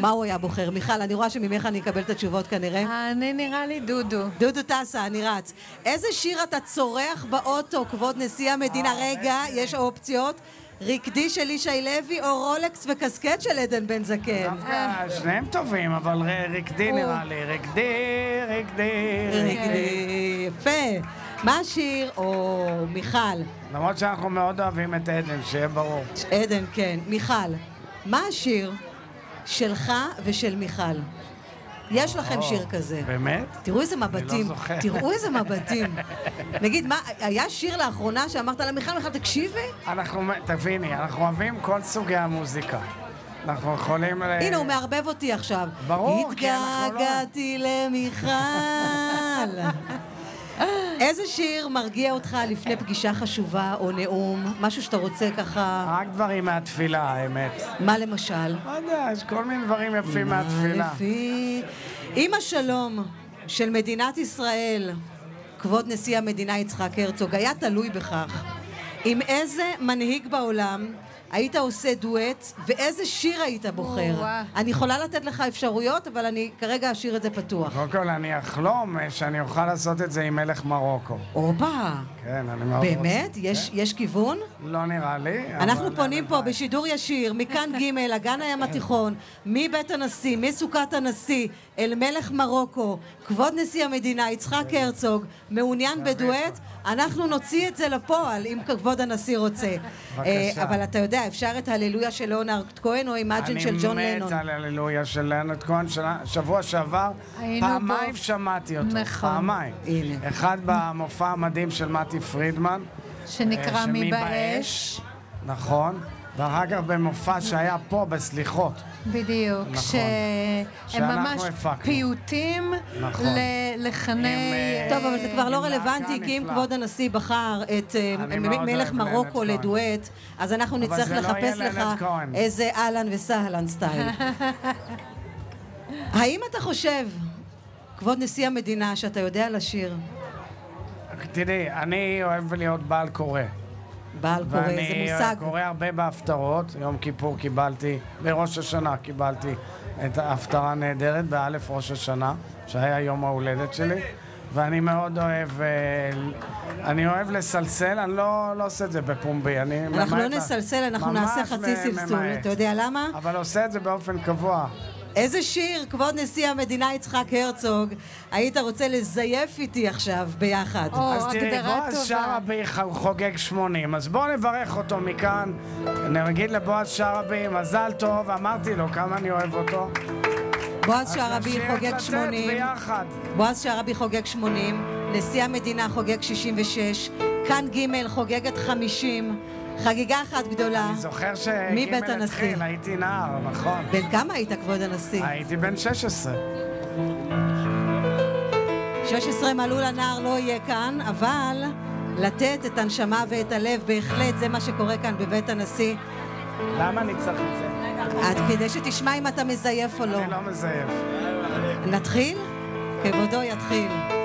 מה הוא היה בוחר? מיכל, אני רואה שממך אני אקבל את התשובות כנראה. אני נראה לי דודו. דודו טסה, אני רץ. איזה שיר אתה צורח באוטו, כבוד נשיא המדינה? רגע, יש אופציות. ריקדי של ישי לוי או רולקס וקסקט של עדן בן זקן? שניהם טובים, אבל ריקדי נראה לי. ריקדי. יפה. מה השיר, או מיכל? למרות שאנחנו מאוד אוהבים את עדן, שיהיה ברור. עדן, כן. מיכל, מה השיר שלך ושל מיכל? יש לכם שיר כזה. באמת? תראו איזה מבטים. אני לא זוכר. תראו איזה מבטים. נגיד, מה, היה שיר לאחרונה שאמרת לה, מיכל, תקשיבי? תביני, אנחנו אוהבים כל סוגי המוזיקה. אנחנו יכולים... הנה, הוא מערבב אותי עכשיו. ברור, כי אנחנו לא... התגעגעתי למיכל. איזה שיר מרגיע אותך לפני פגישה חשובה או נאום? משהו שאתה רוצה ככה... רק דברים מהתפילה, האמת. מה למשל? לא יודע, יש כל מיני דברים יפים מהתפילה. עם השלום של מדינת ישראל, כבוד נשיא המדינה יצחק הרצוג, היה תלוי בכך. עם איזה מנהיג בעולם היית עושה דואט, ואיזה שיר היית בוחר? אני יכולה לתת לך אפשרויות, אבל אני כרגע אשאיר את זה פתוח. קודם כל, אני אחלום שאני אוכל לעשות את זה עם מלך מרוקו. אופה. כן, אני מאוד רוצה. באמת? יש כיוון? לא נראה לי. אנחנו פונים פה בשידור ישיר, מכאן ג' אגן הים התיכון, מבית הנשיא, מסוכת הנשיא, אל מלך מרוקו, כבוד נשיא המדינה יצחק הרצוג, מעוניין בדואט, אנחנו נוציא את זה לפועל, אם כבוד הנשיא רוצה. אבל אתה יודע, אפשר את הללויה של ליאונרד כהן או אימג'ין של ג'ון לנון? אני מת על הללויה של ליאונרד כהן, שבוע שעבר, פעמיים שמעתי אותו. פעמיים. אחד במופע המדהים של מתי פרידמן. שנקרא מי באש. נכון. ואחר כך במופע שהיה פה בסליחות. בדיוק, שהם ממש פיוטים לחני... טוב, אבל זה כבר לא רלוונטי, כי אם כבוד הנשיא בחר את מלך מרוקו לדואט, אז אנחנו נצטרך לחפש לך איזה אהלן וסהלן סטייל. האם אתה חושב, כבוד נשיא המדינה, שאתה יודע לשיר? תראי, אני אוהב להיות בעל קורא. בעל קורא, זה מושג. ואני קורא הרבה בהפטרות. יום כיפור קיבלתי, בראש השנה קיבלתי את ההפטרה נהדרת, באלף ראש השנה, שהיה יום ההולדת שלי. ואני מאוד אוהב, אני אוהב לסלסל, אני לא עושה את זה בפומבי. אנחנו לא נסלסל, אנחנו נעשה חצי סלסול. אתה יודע למה? אבל עושה את זה באופן קבוע. איזה שיר, כבוד נשיא המדינה יצחק הרצוג, היית רוצה לזייף איתי עכשיו ביחד? אז תראי, בועז שרעבי חוגג 80, אז בואו נברך אותו מכאן. נגיד לבועז שרעבי, מזל טוב, אמרתי לו כמה אני אוהב אותו. בועז שרעבי חוגג 80. בועז שרעבי חוגג 80, נשיא המדינה חוגג 66, כאן ג' חוגגת 50. חגיגה אחת גדולה. אני זוכר שגימל התחיל, הייתי נער, נכון. בן כמה היית, כבוד הנשיא? הייתי בן 16. 16 מלאו לנער לא יהיה כאן, אבל לתת את הנשמה ואת הלב, בהחלט זה מה שקורה כאן בבית הנשיא. למה אני צריך את זה? עד כדי שתשמע אם אתה מזייף או לא. אני לא מזייף. נתחיל? כבודו יתחיל.